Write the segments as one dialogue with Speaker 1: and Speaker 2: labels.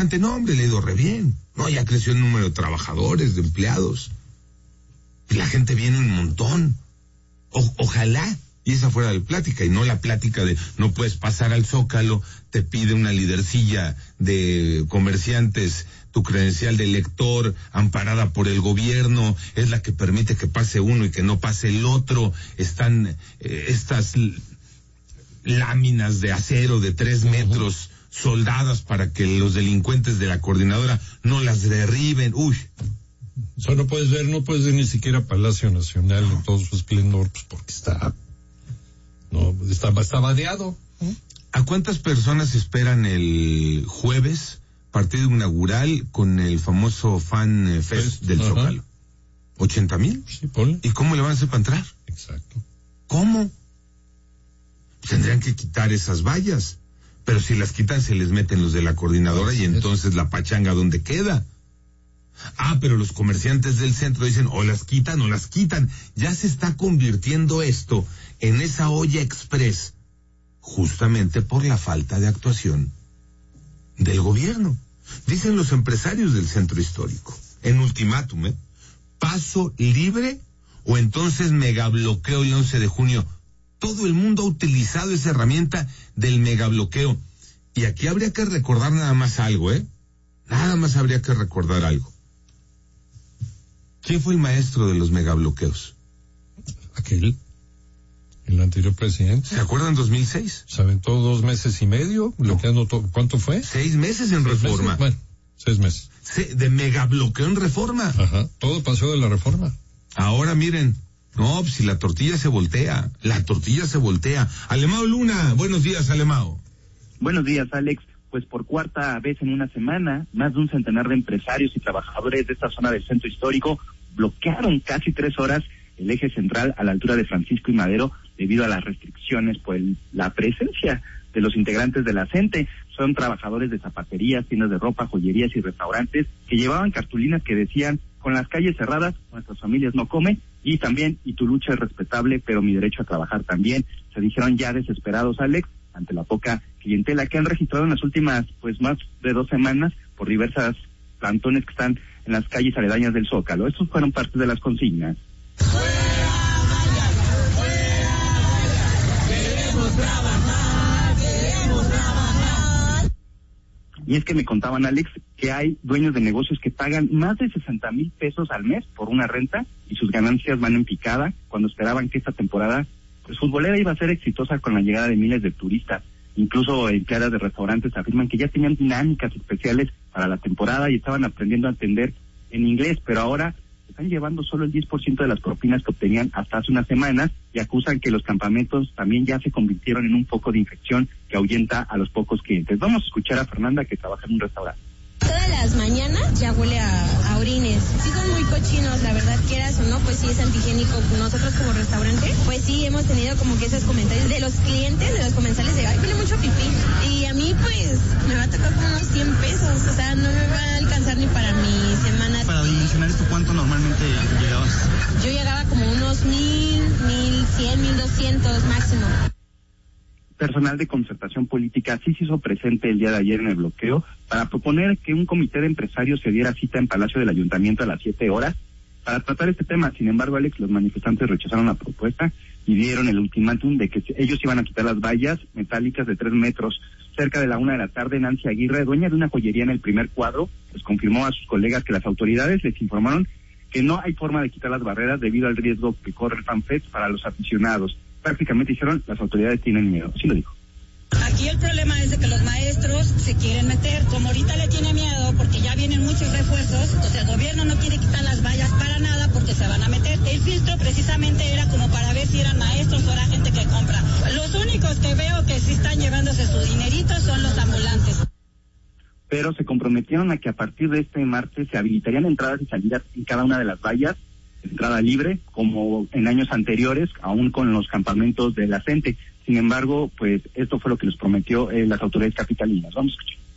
Speaker 1: restaurante, no, hombre, le ha ido re bien. No, ya creció el número de trabajadores, de empleados. Y la gente viene un montón. Ojalá, y esa fuera la plática, y no la plática de no puedes pasar al Zócalo, te pide una lidercilla de comerciantes, tu credencial de lector, amparada por el gobierno, es la que permite que pase uno y que no pase el otro. Están estas láminas de acero de 3 metros soldadas para que los delincuentes de la coordinadora no las derriben. Uy.
Speaker 2: O sea, no puedes ver ni siquiera Palacio Nacional en todo su esplendor, pues porque está vadeado.
Speaker 1: ¿A cuántas personas esperan el jueves, partido inaugural, con el famoso Fan Fest del Zócalo? ¿80,000?
Speaker 2: Sí, ponle.
Speaker 1: ¿Y cómo le van a hacer para entrar?
Speaker 2: Exacto.
Speaker 1: ¿Cómo? Tendrían que quitar esas vallas, pero si las quitan se les meten los de la coordinadora y entonces la pachanga ¿dónde queda? Pero los comerciantes del centro dicen o las quitan o las quitan. Ya se está convirtiendo esto en esa olla express, justamente por la falta de actuación del gobierno. Dicen los empresarios del centro histórico, en ultimátum, paso libre o entonces megabloqueo el 11 de junio. Todo el mundo ha utilizado esa herramienta del megabloqueo. Y aquí habría que recordar nada más algo, Nada más habría que recordar algo. ¿Quién fue el maestro de los megabloqueos?
Speaker 2: El anterior presidente.
Speaker 1: ¿Se acuerdan 2006?
Speaker 2: Se aventó 2 meses y medio, bloqueando todo. ¿Cuánto fue?
Speaker 1: 6 meses en Reforma.
Speaker 2: Bueno, 6 meses.
Speaker 1: De megabloqueo en Reforma.
Speaker 2: Ajá, todo pasó de la Reforma.
Speaker 1: Ahora miren, no, si la tortilla se voltea. Alemao Luna, buenos días, Alemao.
Speaker 3: Buenos días, Alex. Pues por 4ª vez en una semana, más de un centenar de empresarios y trabajadores de esta zona del centro histórico bloquearon casi 3 horas el eje central a la altura de Francisco y Madero debido a las restricciones por la presencia de los integrantes de la CENTE. Son trabajadores de zapaterías, tiendas de ropa, joyerías y restaurantes que llevaban cartulinas que decían: con las calles cerradas, nuestras familias no comen, y también, y tu lucha es respetable, pero mi derecho a trabajar también. Se dijeron ya desesperados, Alex, ante la poca clientela que han registrado en las últimas, más de 2 semanas por diversas plantones que están en las calles aledañas del Zócalo. Estos fueron parte de las consignas.
Speaker 4: Queremos trabajar.
Speaker 3: Y es que me contaban, Alex, que hay dueños de negocios que pagan más de 60,000 pesos al mes por una renta y sus ganancias van en picada cuando esperaban que esta temporada futbolera iba a ser exitosa con la llegada de miles de turistas. Incluso empleadas de restaurantes afirman que ya tenían dinámicas especiales para la temporada y estaban aprendiendo a atender en inglés, pero ahora están llevando solo el 10% de las propinas que obtenían hasta hace unas semanas y acusan que los campamentos también ya se convirtieron en un foco de infección que ahuyenta a los pocos clientes. Vamos a escuchar a Fernanda, que trabaja en un restaurante.
Speaker 5: Todas las mañanas ya huele a orines. Sí son muy cochinos, la verdad, quieras o no, pues sí es antihigiénico. Nosotros como restaurante, pues sí hemos tenido como que esos comentarios de los clientes, de los comensales de, ay, huele mucho pipí. Y a mí pues me va a tocar como unos 100 pesos, o sea, no me va a alcanzar ni para mi semana.
Speaker 6: Para dimensionar esto, ¿cuánto normalmente llegabas?
Speaker 5: Yo llegaba como unos 1,000, 1,100, 1,200 máximo.
Speaker 3: Personal de concertación política sí se hizo presente el día de ayer en el bloqueo para proponer que un comité de empresarios se diera cita en Palacio del Ayuntamiento a las 7 horas para tratar este tema. Sin embargo, Alex, los manifestantes rechazaron la propuesta y dieron el ultimátum de que ellos iban a quitar las vallas metálicas de 3 metros. Cerca de la 1 de la tarde, Nancy Aguirre, dueña de una joyería en el primer cuadro, pues confirmó a sus colegas que las autoridades les informaron que no hay forma de quitar las barreras debido al riesgo que corre el FanFest para los aficionados. Prácticamente dijeron, las autoridades tienen miedo, así lo dijo.
Speaker 7: Aquí el problema es de que los maestros se quieren meter, como ahorita le tiene miedo porque ya vienen muchos refuerzos, entonces el gobierno no quiere quitar las vallas para nada porque se van a meter. El filtro precisamente era como para ver si eran maestros o era gente que compra. Los únicos que veo que sí están llevándose su dinerito son los ambulantes.
Speaker 3: Pero se comprometieron a que a partir de este martes se habilitarían entradas y salidas en cada una de las vallas, entrada libre, como en años anteriores, aún con los campamentos de la CENTE. Sin embargo, pues esto fue lo que les prometió las autoridades capitalinas. Vamos a escuchar.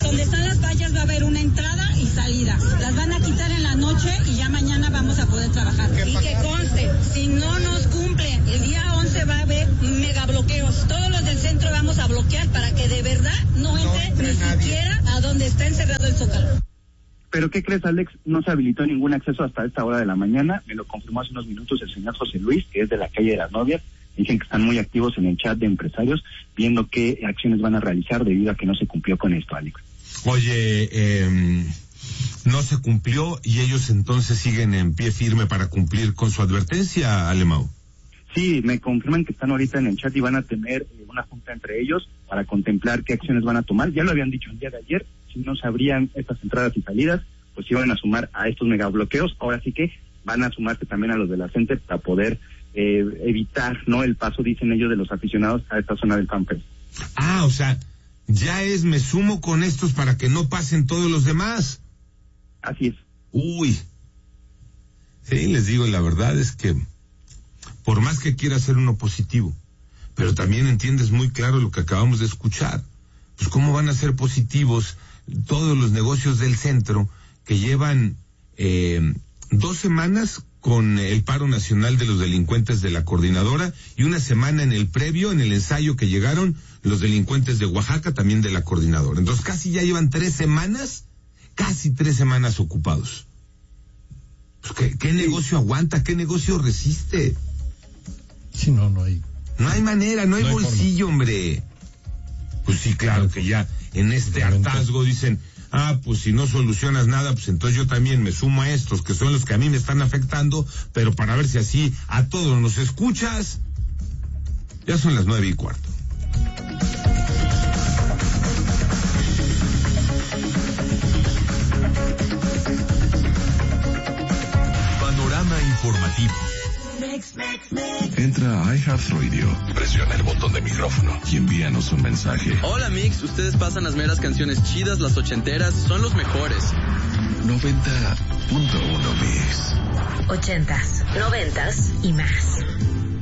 Speaker 7: Donde están las vallas va a haber una entrada y salida. Las van a quitar en la noche y ya mañana vamos a poder trabajar. Y que conste, si no nos cumple, el día 11 va a haber megabloqueos. Todos los del centro vamos a bloquear para que de verdad no entre ni siquiera a donde está encerrado el Zócalo.
Speaker 3: ¿Pero qué crees, Alex? No se habilitó ningún acceso hasta esta hora de la mañana. Me lo confirmó hace unos minutos el señor José Luis, que es de la calle de las Novias. Dicen que están muy activos en el chat de empresarios, viendo qué acciones van a realizar debido a que no se cumplió con esto, Alex.
Speaker 1: Oye, no se cumplió y ellos entonces siguen en pie firme para cumplir con su advertencia, Alemão.
Speaker 3: Sí, me confirman que están ahorita en el chat y van a tener una junta entre ellos para contemplar qué acciones van a tomar. Ya lo habían dicho el día de ayer, si no se abrían estas entradas y salidas, pues iban a sumar a estos megabloqueos. Ahora sí que van a sumarse también a los de la CENTE para poder evitar, ¿no?, el paso, dicen ellos, de los aficionados a esta zona del FanFest.
Speaker 1: Ah, o sea, ya me sumo con estos para que no pasen todos los demás.
Speaker 3: Así es.
Speaker 1: Uy. Sí, les digo, la verdad es que por más que quiera ser uno positivo, pero también entiendes muy claro lo que acabamos de escuchar. Pues cómo van a ser positivos todos los negocios del centro que llevan 2 semanas con el paro nacional de los delincuentes de la coordinadora y una semana en el previo, en el ensayo que llegaron los delincuentes de Oaxaca, también de la coordinadora. Entonces casi ya llevan 3 semanas, casi 3 semanas ocupados. Pues ¿qué negocio aguanta? ¿Qué negocio resiste?
Speaker 2: Sí, no hay.
Speaker 1: No hay manera, no hay bolsillo,
Speaker 2: forma.
Speaker 1: Hombre. Pues sí, claro que ya en este hartazgo dicen, pues si no solucionas nada, pues entonces yo también me sumo a estos, que son los que a mí me están afectando, pero para ver si así a todos nos escuchas. Ya son las 9:15.
Speaker 8: Panorama informativo. Entra a iHeartRadio, presiona el botón de micrófono y envíanos un mensaje.
Speaker 9: Hola Mix, ustedes pasan las meras canciones chidas, las ochenteras, son los mejores.
Speaker 8: 90.1 Mix.
Speaker 10: 80s, 90s y más.